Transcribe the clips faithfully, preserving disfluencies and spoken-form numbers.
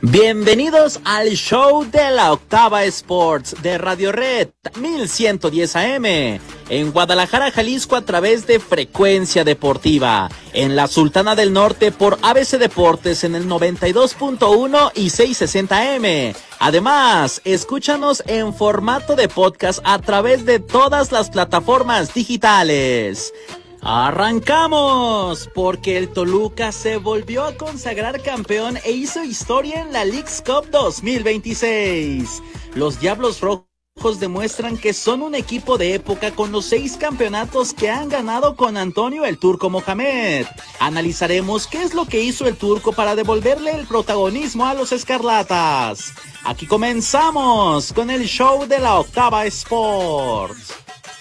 Bienvenidos al show de la Octava Sports de Radio Red mil ciento diez A M en Guadalajara, Jalisco, a través de Frecuencia Deportiva, en la Sultana del Norte por A B C Deportes en el noventa y dos punto uno y seiscientos sesenta A M. Además, escúchanos en formato de podcast a través de todas las plataformas digitales. ¡Arrancamos! Porque el Toluca se volvió a consagrar campeón e hizo historia en la Leagues Cup dos mil veintiséis. Los Diablos Rojos demuestran que son un equipo de época con los seis campeonatos que han ganado con Antonio el Turco Mohamed. Analizaremos qué es lo que hizo el Turco para devolverle el protagonismo a los Escarlatas. Aquí comenzamos con el show de la Octava Sports.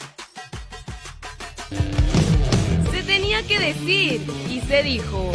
Tenía que decir, y se dijo.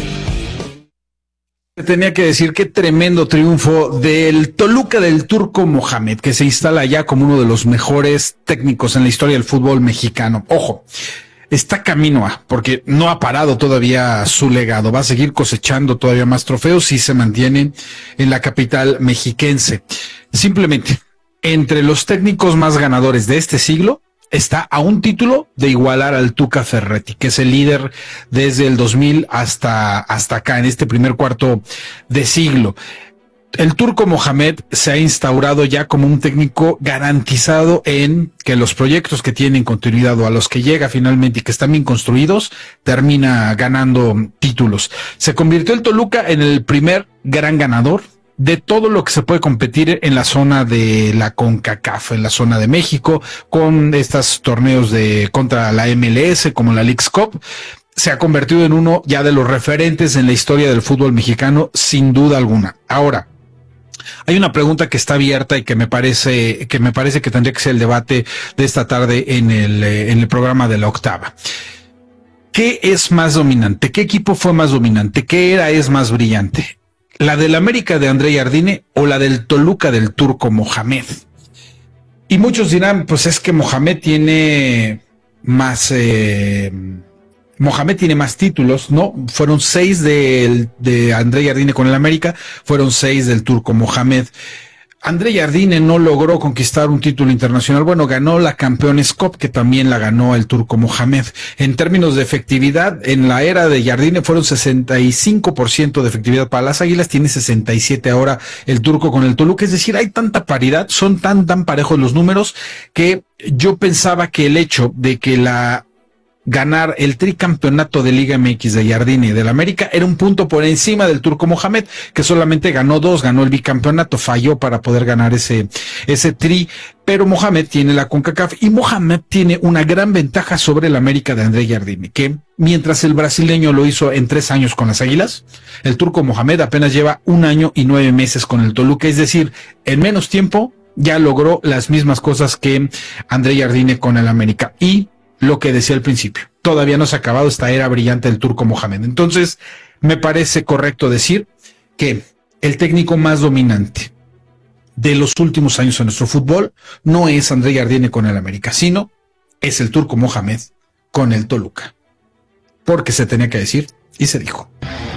Se tenía que decir qué tremendo triunfo del Toluca del Turco Mohamed, que se instala ya como uno de los mejores técnicos en la historia del fútbol mexicano. Ojo, está camino a, porque no ha parado todavía su legado, va a seguir cosechando todavía más trofeos si se mantiene en la capital mexiquense. Simplemente, entre los técnicos más ganadores de este siglo, está a un título de igualar al Tuca Ferretti, que es el líder desde el dos mil hasta, hasta acá, en este primer cuarto de siglo. El Turco Mohamed se ha instaurado ya como un técnico garantizado en que los proyectos que tienen continuidad o a los que llega finalmente y que están bien construidos, termina ganando títulos. Se convirtió el Toluca en el primer gran ganador de todo lo que se puede competir en la zona de la CONCACAF, en la zona de México, con estos torneos de contra la M L S, como la Leagues Cup. Se ha convertido en uno ya de los referentes en la historia del fútbol mexicano, sin duda alguna. Ahora, hay una pregunta que está abierta y que me parece que me parece que tendría que ser el debate de esta tarde en el, en el programa de la Octava. ¿Qué es más dominante? ¿Qué equipo fue más dominante? ¿Qué era es más brillante? ¿La del América de André Jardine o la del Toluca del Turco Mohamed? Y muchos dirán, pues es que Mohamed tiene más, eh, Mohamed tiene más títulos, ¿no? Fueron seis de, de André Jardine con el América, fueron seis del Turco Mohamed. André Jardine no logró conquistar un título internacional. Bueno, ganó la Campeones Cup, que también la ganó el Turco Mohamed. En términos de efectividad, en la era de Jardine fueron sesenta y cinco por ciento de efectividad para las Águilas, tiene sesenta y siete ahora el Turco con el Toluca. Es decir, hay tanta paridad, son tan, tan parejos los números, que yo pensaba que el hecho de que la ganar el tricampeonato de Liga M X de Jardine y del América era un punto por encima del Turco Mohamed, que solamente ganó dos, ganó el bicampeonato, falló para poder ganar ese, ese tri, pero Mohamed tiene la CONCACAF y Mohamed tiene una gran ventaja sobre el América de André Jardine, que mientras el brasileño lo hizo en tres años con las Águilas, el Turco Mohamed apenas lleva un año y nueve meses con el Toluca, es decir, en menos tiempo ya logró las mismas cosas que André Jardine con el América. Y lo que decía al principio, todavía no se ha acabado esta era brillante del Turco Mohamed. Entonces, me parece correcto decir que el técnico más dominante de los últimos años en nuestro fútbol no es André Jardine con el América, sino es el Turco Mohamed con el Toluca. Porque se tenía que decir y se dijo.